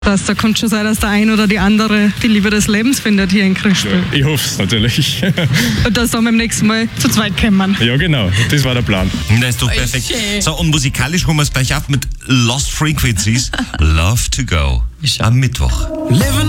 Da kann schon sein, dass der ein oder die andere die Liebe des Lebens findet hier in Krischspiel. Ja, ich hoffe es natürlich. Und dass dann beim nächsten Mal zu zweit kommen. Ja, genau. Das war der Plan. Das ist doch perfekt. So, und musikalisch holen wir es gleich ab mit Lost Frequencies. Love to Go. Am Mittwoch. Living